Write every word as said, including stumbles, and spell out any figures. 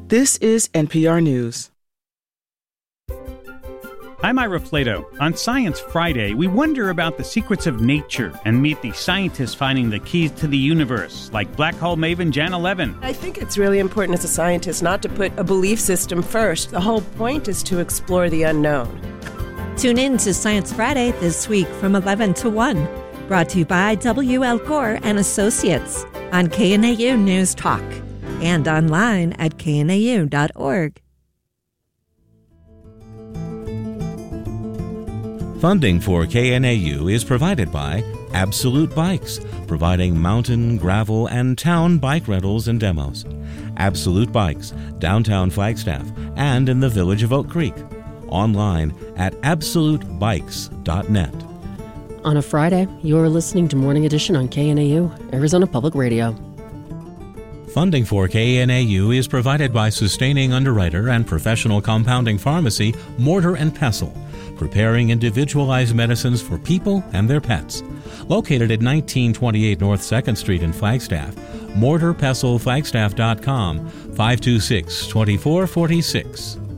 This is N P R News. I'm Ira Plato. On Science Friday, we wonder about the secrets of nature and meet the scientists finding the keys to the universe, like black hole maven Janna Levin. I think it's really important as a scientist not to put a belief system first. The whole point is to explore the unknown. Tune in to Science Friday this week from eleven to one. Brought to you by W L Gore and Associates on K N A U News Talk and online at K N A U dot org. Funding for K N A U is provided by Absolute Bikes, providing mountain, gravel, and town bike rentals and demos. Absolute Bikes, downtown Flagstaff, and in the village of Oak Creek. Online at absolute bikes dot net. On a Friday, you're listening to Morning Edition on K N A U, Arizona Public Radio. Funding for K N A U is provided by sustaining underwriter and professional compounding pharmacy Mortar and Pestle, preparing individualized medicines for people and their pets. Located at nineteen twenty-eight North second Street in Flagstaff, mortar pestle flagstaff dot com, five two six, two four four six.